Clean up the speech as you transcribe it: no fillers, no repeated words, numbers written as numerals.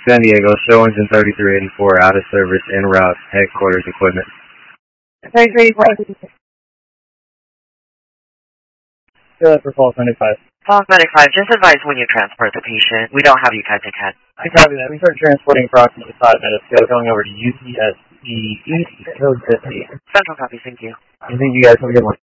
San Diego, show engine 3384, out of service, en route, headquarters equipment. 3384. Go for Falls 95. Falls 95, just advise when you transport the patient. We don't have you head-to-head. I copy that. We start transporting approximately 5 minutes ago, going over to UCSC East Code 50. Central copy, thank you. I think you guys have a good one.